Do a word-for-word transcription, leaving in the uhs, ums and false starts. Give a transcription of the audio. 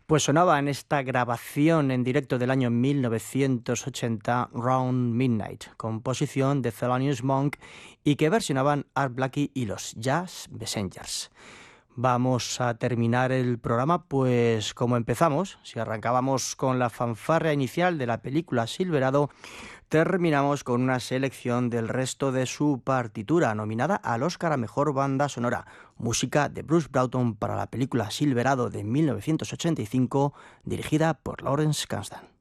Pues sonaba en esta grabación en directo del año mil novecientos ochenta Round Midnight, composición de Thelonious Monk y que versionaban Art Blakey y los Jazz Messengers. Vamos a terminar el programa pues como empezamos. Si arrancábamos con la fanfarria inicial de la película Silverado, terminamos con una selección del resto de su partitura, nominada al Oscar a Mejor Banda Sonora, música de Bruce Broughton para la película Silverado de mil novecientos ochenta y cinco, dirigida por Lawrence Kasdan.